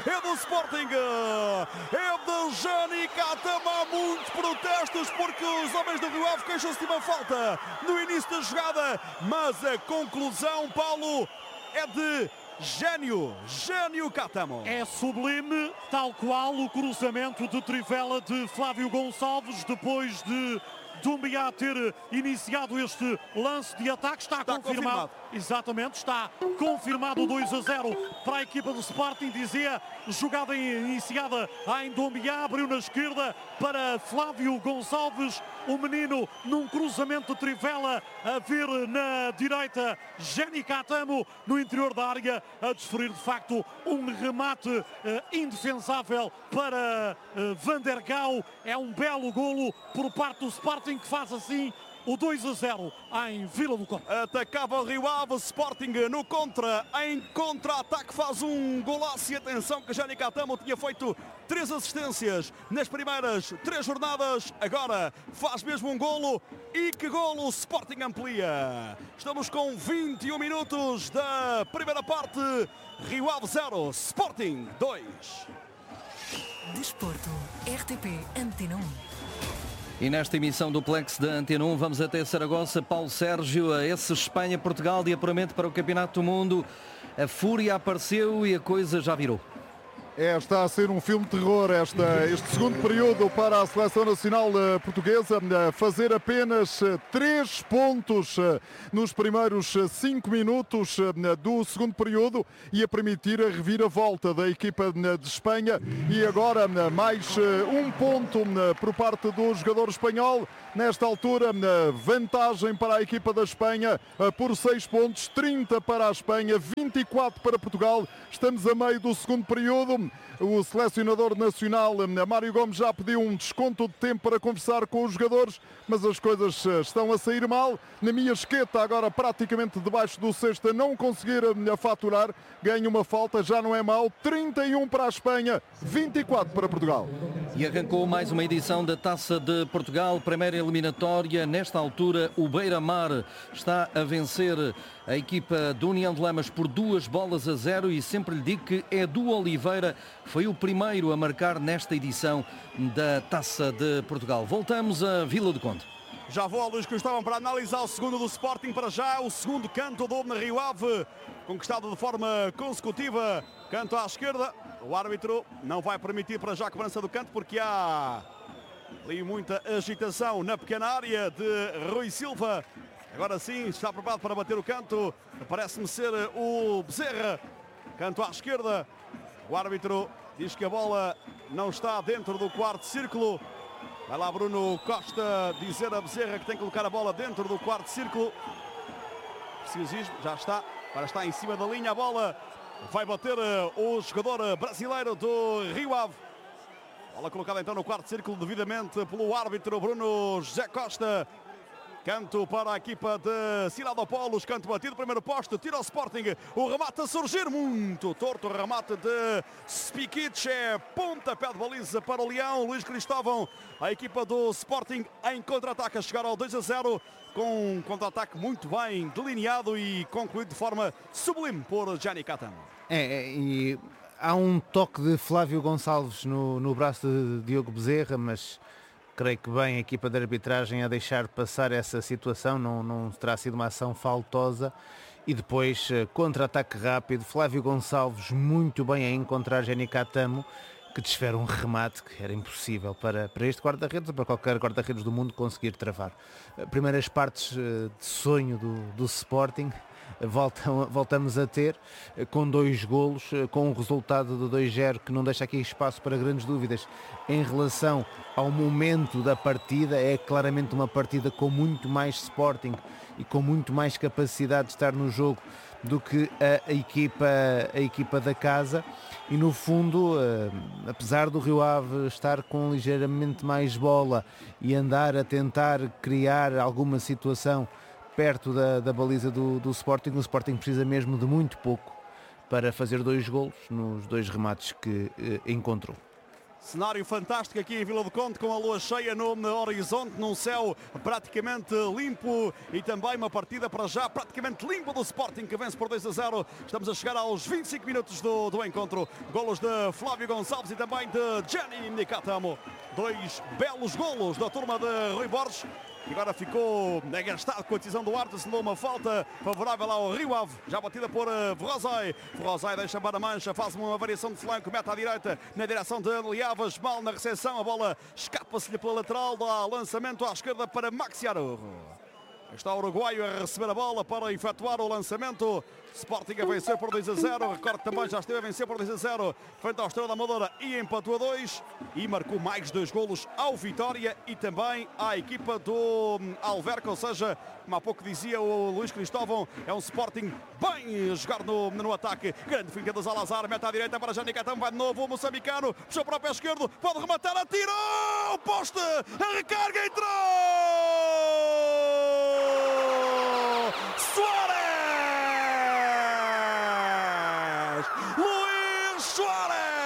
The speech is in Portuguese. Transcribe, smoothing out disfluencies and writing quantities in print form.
é do Sporting, é de Jani Catamo. Há muitos protestos porque os homens do Rio Ave queixam-se de uma falta no início da jogada, mas a conclusão, Paulo, é de Jânio Catamo. É sublime, tal qual o cruzamento de trivela de Flávio Gonçalves depois de Doumbia ter iniciado este lance de ataque. Está confirmado. Exatamente, está confirmado 2-0 para a equipa do Sporting. Dizia, jogada iniciada em Doumbia, abriu na esquerda para Flávio Gonçalves, o menino num cruzamento de trivela, a vir na direita Jani Catamo no interior da área, a desferir de facto um remate indefensável para Van der Gaal. É um belo golo por parte do Sporting, que faz assim o 2-0 em Vila do Conde. Atacava o Rio Ave, Sporting no em contra-ataque faz um golaço. E atenção que Jani Catamo tinha feito 3 assistências nas primeiras 3 jornadas, agora faz mesmo um golo. E que golo, o Sporting amplia. Estamos com 21 minutos da primeira parte. Rio Ave 0, Sporting 2. Desporto, RTP Antena 1. E nesta emissão do Plex da Antena 1 vamos até Saragossa. Paulo Sérgio, a esse Espanha-Portugal de apuramento para o Campeonato do Mundo. A fúria apareceu e a coisa já virou. Está a ser um filme de terror este segundo período para a Seleção Nacional Portuguesa. Fazer apenas 3 pontos nos primeiros 5 minutos do segundo período e a permitir a reviravolta da equipa de Espanha. E agora mais 1 ponto por parte do jogador espanhol. Nesta altura, vantagem para a equipa da Espanha por 6 pontos, 30 para a Espanha, 24 para Portugal. Estamos a meio do segundo período. O selecionador nacional, Mário Gomes, já pediu um desconto de tempo para conversar com os jogadores, mas as coisas estão a sair mal. Na minha esqueta, agora praticamente debaixo do cesto, não conseguir faturar, ganha uma falta, já não é mau. 31 para a Espanha, 24 para Portugal. E arrancou mais uma edição da Taça de Portugal, primeira eliminatória. Nesta altura, o Beira-Mar está a vencer a equipa do União de Lamas por 2-0 e sempre lhe digo que Edu Oliveira foi o primeiro a marcar nesta edição da Taça de Portugal. Voltamos a Vila do Conde. Já vou ao Luís Cristóvão para analisar o segundo do Sporting. Para já, o segundo canto do Rio Ave, conquistado de forma consecutiva. Canto à esquerda. O árbitro não vai permitir para já a cobrança do canto, porque há ali muita agitação na pequena área de Rui Silva. Agora sim, está preparado para bater o canto. Parece-me ser o Bezerra. Canto à esquerda. O árbitro diz que a bola não está dentro do quarto círculo. Vai lá Bruno Costa dizer a Bezerra que tem que colocar a bola dentro do quarto círculo. Preciosismo, já está. Agora está em cima da linha a bola. Vai bater o jogador brasileiro do Rio Ave. Bola colocada então no quarto círculo devidamente pelo árbitro Bruno José Costa. Canto para a equipa de Ciladopolos, canto batido, primeiro poste, tira o Sporting, o remate a surgir, muito torto, o remate de Spikic, pontapé de baliza para o Leão, Luís Cristóvão, a equipa do Sporting em contra-ataque, a chegar ao 2-0, com um contra-ataque muito bem delineado e concluído de forma sublime por Jani Catamo. E há um toque de Flávio Gonçalves no braço de Diogo Bezerra, mas creio que bem a equipa de arbitragem a deixar passar essa situação, não terá sido uma ação faltosa. E depois, contra-ataque rápido, Flávio Gonçalves muito bem a encontrar Jani Catamo, que desfere um remate que era impossível para este guarda-redes ou para qualquer guarda-redes do mundo conseguir travar. Primeiras partes de sonho do Sporting. Voltamos a ter com 2 golos, com um resultado de 2-0 que não deixa aqui espaço para grandes dúvidas em relação ao momento da partida. É claramente uma partida com muito mais Sporting e com muito mais capacidade de estar no jogo do que a equipa da casa. E no fundo, apesar do Rio Ave estar com ligeiramente mais bola e andar a tentar criar alguma situação perto da baliza do Sporting, o Sporting precisa mesmo de muito pouco para fazer 2 golos nos 2 remates que encontrou. Cenário fantástico aqui em Vila do Conde, com a lua cheia no horizonte, num céu praticamente limpo e também uma partida para já praticamente limpa do Sporting, que vence por 2-0. Estamos a chegar aos 25 minutos do encontro. Golos de Flávio Gonçalves e também de Gianni Nicatamo. 2 belos golos da turma de Rui Borges. E agora ficou agastado com a decisão do árbitro, se não uma falta favorável ao Rio Ave, já batida por Ferrozai. Ferrozai deixa para a mancha, faz uma variação de flanco, mete à direita, na direção de Liavas, mal na recepção, a bola escapa-se-lhe pela lateral, dá lançamento à esquerda para Maxiaro. Está o uruguaio a receber a bola para efetuar o lançamento. Sporting a vencer por 2-0. Recordo também já esteve a vencer por 2-0 frente ao Estrela da Amadora e empatou a 2. E marcou mais 2 golos ao Vitória e também à equipa do Alverca. Ou seja, como há pouco dizia o Luís Cristóvão, é um Sporting bem a jogar no ataque. Grande finta do Salazar, mete à direita para Gianni Nicatamo, vai de novo o moçambicano, puxou para o pé esquerdo, pode rematar, atirou! Poste! A recarga entrou! Suárez! Luís Suárez!